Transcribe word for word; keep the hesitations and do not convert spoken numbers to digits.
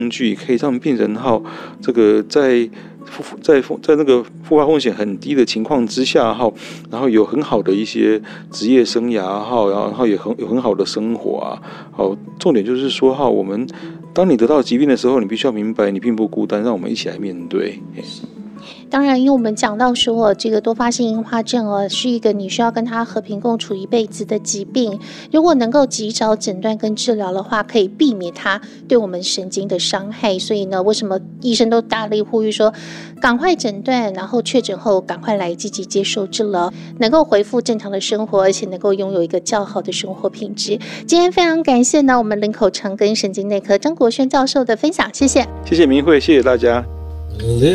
工具，可以让病人哈，这个在在在那个复发风险很低的情况之下哈，然后有很好的一些职业生涯哈，然后也很有很好的生活啊。好，重点就是说哈，我们当你得到疾病的时候，你必须要明白你并不孤单，让我们一起来面对。 当然，因为我们讲到说，这个多发性硬化症哦，是一个你需要跟它和平共处一辈子的疾病。如果能够及早诊断跟治疗的话，可以避免它对我们神经的伤害。所以呢，为什么医生都大力呼吁说，赶快诊断，然后确诊后赶快来积极接受治疗，能够恢复正常的生活，而且能够拥有一个较好的生活品质。今天非常感谢呢，我们林口长庚神经内科张国轩教授的分享，谢谢， 谢谢明慧，谢谢大家。